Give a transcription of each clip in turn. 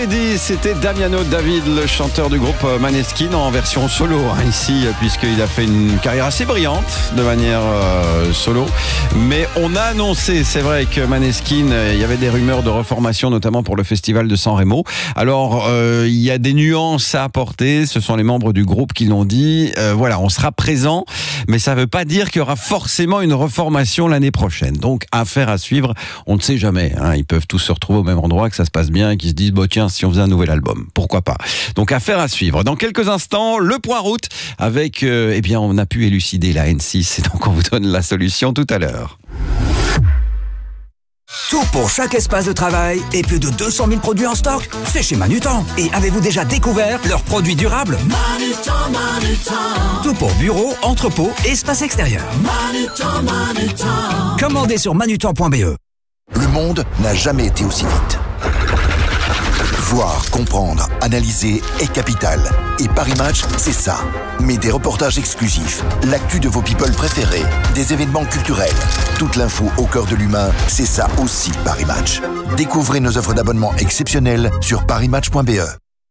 Lady, c'était Damiano David, le chanteur du groupe Maneskin en version solo ici, puisqu'il a fait une carrière assez brillante de manière solo. Mais on a annoncé, c'est vrai que Maneskin, il y avait des rumeurs de reformation, notamment pour le festival de San Remo. Alors, il y a des nuances à apporter, ce sont les membres du groupe qui l'ont dit. Voilà, on sera présent, mais ça ne veut pas dire qu'il y aura forcément une reformation l'année prochaine. Donc, affaire à suivre, on ne sait jamais. Ils peuvent tous se retrouver au même endroit, que ça se passe bien, et qu'ils se disent, tiens, si on faisait un nouvel album, pourquoi pas. Donc, affaire à suivre. Dans quelques instants, le point route avec, on a pu élucider la N6 et donc on vous donne la solution tout à l'heure. Tout pour chaque espace de travail et plus de 200 000 produits en stock, c'est chez Manutan. Et avez-vous déjà découvert leurs produits durables ? Manutan. Tout pour bureau, entrepôt et espace extérieur. Manutan. Commandez sur manutan.be. Le monde n'a jamais été aussi vite. Voir, comprendre, analyser est capital. Et Paris Match, c'est ça. Mais des reportages exclusifs, l'actu de vos people préférés, des événements culturels, toute l'info au cœur de l'humain, c'est ça aussi Paris Match. Découvrez nos offres d'abonnement exceptionnelles sur parismatch.be.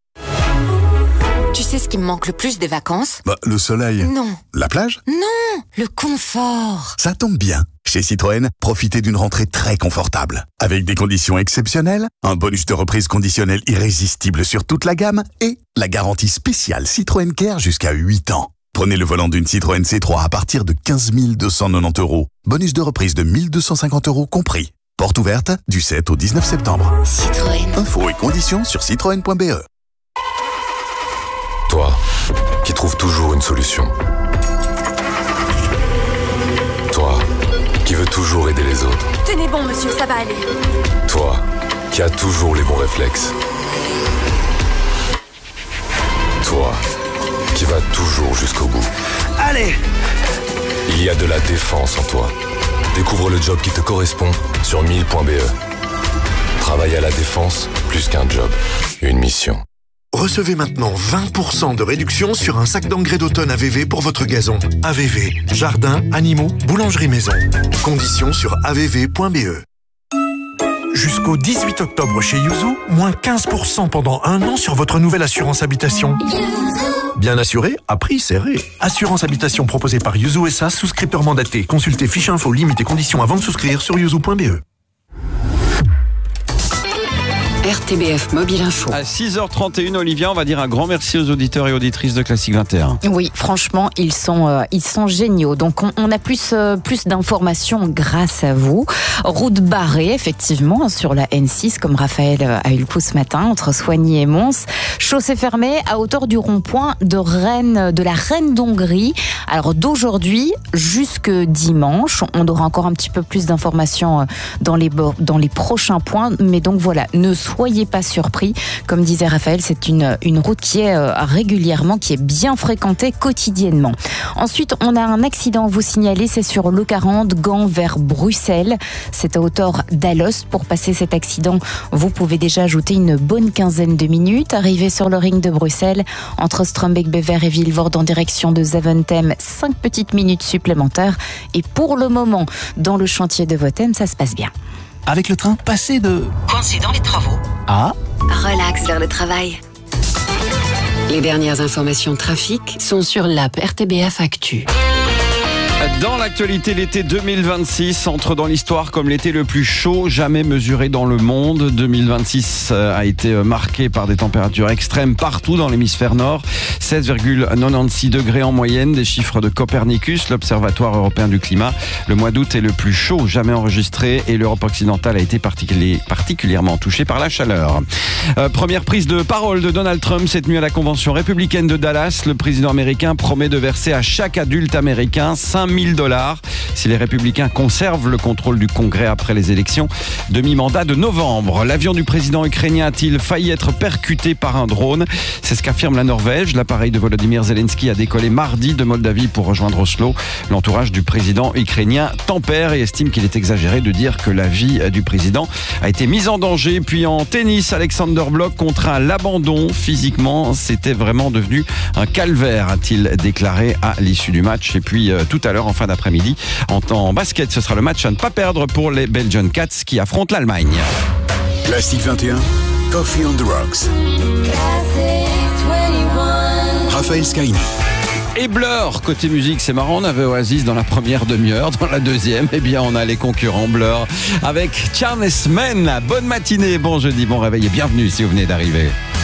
Tu sais ce qui me manque le plus des vacances ? Le soleil. Non. La plage ? Non, le confort. Ça tombe bien. Chez Citroën, profitez d'une rentrée très confortable. Avec des conditions exceptionnelles, un bonus de reprise conditionnel irrésistible sur toute la gamme et la garantie spéciale Citroën Care jusqu'à 8 ans. Prenez le volant d'une Citroën C3 à partir de 15 290 €. Bonus de reprise de 1 250 € compris. Porte ouverte du 7 au 19 septembre. Citroën. Infos et conditions sur citroën.be. Toi, qui trouves toujours une solution. Toi, qui veut toujours aider les autres. Tenez bon, monsieur, ça va aller. Toi, qui a toujours les bons réflexes. Toi, qui va toujours jusqu'au bout. Allez ! Il y a de la défense en toi. Découvre le job qui te correspond sur 1000.be. Travailler à la défense, plus qu'un job, une mission. Recevez maintenant 20% de réduction sur un sac d'engrais d'automne AVV pour votre gazon. AVV, jardin, animaux, boulangerie maison. Conditions sur avv.be. Jusqu'au 18 octobre chez Yuzu, moins 15% pendant 1 an sur votre nouvelle assurance habitation. Bien assuré, à prix serré. Assurance habitation proposée par Yuzu SA, souscripteur mandaté. Consultez fiche info, limites et conditions avant de souscrire sur yuzu.be. RTBF Mobile Info. À 6h31, Olivia, on va dire un grand merci aux auditeurs et auditrices de Classique 21. Oui, franchement, ils sont géniaux. Donc, on a plus d'informations grâce à vous. Route barrée, effectivement, sur la N6, comme Raphaël a eu le coup ce matin, entre Soigny et Mons. Chaussée fermée à hauteur du rond-point de la Reine d'Hongrie. Alors, d'aujourd'hui jusque dimanche, on aura encore un petit peu plus d'informations dans les prochains points. Mais donc, voilà, ne soyez pas surpris. Comme disait Raphaël, c'est une route qui est qui est bien fréquentée quotidiennement. Ensuite, on a un accident à vous signaler, c'est sur l'E40, Gand vers Bruxelles. C'est à hauteur d'Alost. Pour passer cet accident, vous pouvez déjà ajouter une bonne quinzaine de minutes. Arrivé sur le ring de Bruxelles, entre Strombeek-Bever et Vilvoorde en direction de Zaventem, 5 petites minutes supplémentaires. Et pour le moment, dans le chantier de Votem, ça se passe bien. Avec le train, passé de... Coincé dans les travaux. Ah, Relax vers le travail. Les dernières informations de trafic sont sur l'app RTBF Actu. Dans l'actualité, l'été 2026 entre dans l'histoire comme l'été le plus chaud jamais mesuré dans le monde. 2026 a été marqué par des températures extrêmes partout dans l'hémisphère nord. 16,96 degrés en moyenne, des chiffres de Copernicus, l'Observatoire européen du climat. Le mois d'août est le plus chaud jamais enregistré et l'Europe occidentale a été particulièrement touchée par la chaleur. Première prise de parole de Donald Trump cette nuit à la convention républicaine de Dallas. Le président américain promet de verser à chaque adulte américain $5 000 si les républicains conservent le contrôle du Congrès après les élections de mi-mandat de novembre. L'avion du président ukrainien a-t-il failli être percuté par un drone ? C'est ce qu'affirme la Norvège. L'appareil de Volodymyr Zelensky a décollé mardi de Moldavie pour rejoindre Oslo. L'entourage du président ukrainien tempère et estime qu'il est exagéré de dire que la vie du président a été mise en danger. Puis en tennis, Alexander Blok contraint à l'abandon. Physiquement, c'était vraiment devenu un calvaire, a-t-il déclaré à l'issue du match. Et puis tout à l'heure, en fin d'après-midi, en basket, ce sera le match à ne pas perdre pour les Belgian Cats qui affrontent l'Allemagne. Classique 21, Coffee on the Rocks. Raphaël Scaini. Et Blur, côté musique, c'est marrant, on avait Oasis dans la première demi-heure, dans la deuxième, eh bien on a les concurrents Blur avec Charness Men. Bonne matinée, bon jeudi, bon réveil et bienvenue si vous venez d'arriver.